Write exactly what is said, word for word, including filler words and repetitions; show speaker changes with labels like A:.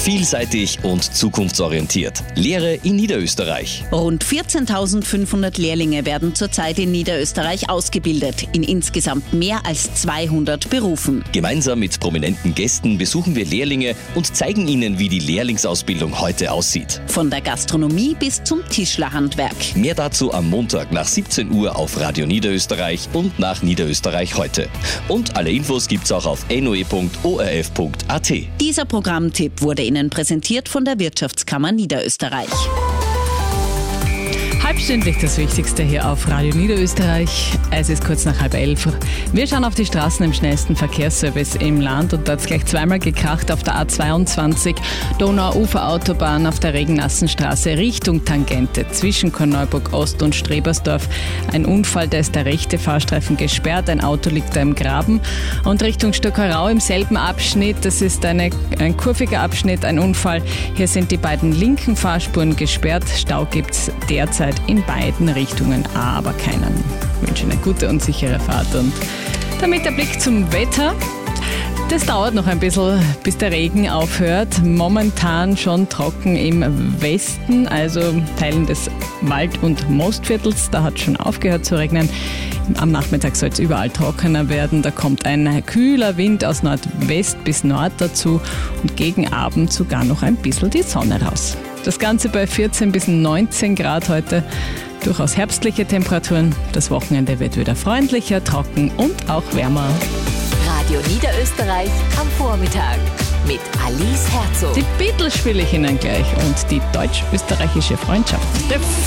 A: Vielseitig und zukunftsorientiert. Lehre in Niederösterreich.
B: Rund vierzehntausendfünfhundert Lehrlinge werden zurzeit in Niederösterreich ausgebildet, in insgesamt mehr als zweihundert Berufen.
A: Gemeinsam mit prominenten Gästen besuchen wir Lehrlinge und zeigen ihnen, wie die Lehrlingsausbildung heute aussieht.
B: Von der Gastronomie bis zum Tischlerhandwerk.
A: Mehr dazu am Montag nach siebzehn Uhr auf Radio Niederösterreich und nach Niederösterreich heute. Und alle Infos gibt's auch auf n o e punkt o r f punkt a t.
B: Dieser Programmtipp wurde Ihnen präsentiert von der Wirtschaftskammer Niederösterreich.
C: Halbstündlich das Wichtigste hier auf Radio Niederösterreich. Es ist kurz nach halb elf. Wir schauen auf die Straßen im schnellsten Verkehrsservice im Land und da hat es gleich zweimal gekracht auf der A zweiundzwanzig, Donauuferautobahn auf der Regennassenstraße Richtung Tangente zwischen Korneuburg Ost und Strebersdorf. Ein Unfall, da ist der rechte Fahrstreifen gesperrt, ein Auto liegt da im Graben. Und Richtung Stöckerau im selben Abschnitt, das ist eine, ein kurviger Abschnitt, ein Unfall. Hier sind die beiden linken Fahrspuren gesperrt. Stau gibt es derzeit in beiden Richtungen, aber keinen. Ich wünsche eine gute und sichere Fahrt. Und damit der Blick zum Wetter. Das dauert noch ein bisschen, bis der Regen aufhört. Momentan schon trocken im Westen, also Teilen des Wald- und Mostviertels. Da hat es schon aufgehört zu regnen. Am Nachmittag soll es überall trockener werden. Da kommt ein kühler Wind aus Nordwest bis Nord dazu und gegen Abend sogar noch ein bisschen die Sonne raus. Das Ganze bei vierzehn bis neunzehn Grad heute. Durchaus herbstliche Temperaturen. Das Wochenende wird wieder freundlicher, trocken und auch wärmer.
D: Radio Niederösterreich am Vormittag mit Alice Herzog.
C: Die Beatles spiele ich Ihnen gleich und die deutsch-österreichische Freundschaft.